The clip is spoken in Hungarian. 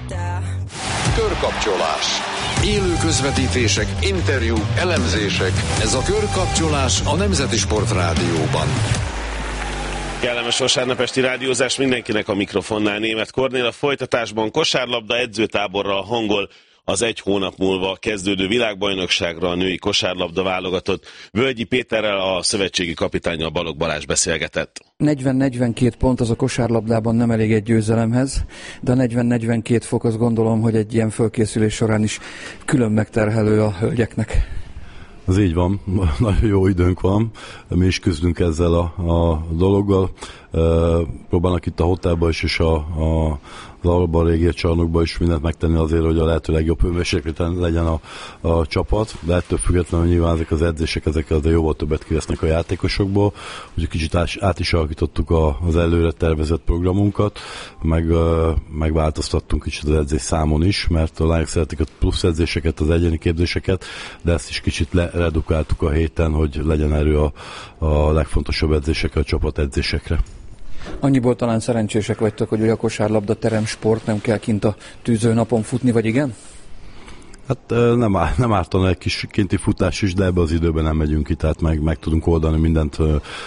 Körkapcsolás. Élő közvetítések, interjúk, elemzések. Ez a Körkapcsolás a Nemzeti Sport Rádióban. Kellemes vasárnapesti rádiózás mindenkinek, a mikrofonnál Németh Kornél. A folytatásban kosárlabda edzőtáborral hangol az egy hónap múlva kezdődő világbajnokságra a női kosárlabda válogatott. Völgyi Péterrel, a szövetségi kapitánnyal Balogh Balázs beszélgetett. 40-42 pont az a kosárlabdában nem elég egy győzelemhez, de a 40-42 fok azt gondolom, hogy egy ilyen fölkészülés során is külön megterhelő a hölgyeknek. Az így van, nagyon jó időnk van, mi is küzdünk ezzel a dologgal. Próbálnak itt a hotelban is, és az Alba régió csarnokban is mindent megtenni azért, hogy a lehető legjobb hőmérsékleten legyen a csapat, de ettől függetlenül nyilván ezek az edzések, ezek azért jóval többet kivesznek a játékosokból, úgyhogy kicsit át is alakítottuk az előre tervezett programunkat, megváltoztattunk kicsit az edzés számon is, mert a lányok szeretik a plusz edzéseket, az egyéni képzéseket, de ezt is kicsit redukáltuk a héten, hogy legyen erő a legfontosabb edzésekre, a csapat edzésekre. Annyiból talán szerencsések vagytok, hogy a kosárlabda teremsport, nem kell kint a tűzőnapon futni, vagy igen? Hát nem ártana egy kis kinti futás is, de ebbe az időben nem megyünk ki, tehát meg tudunk oldani mindent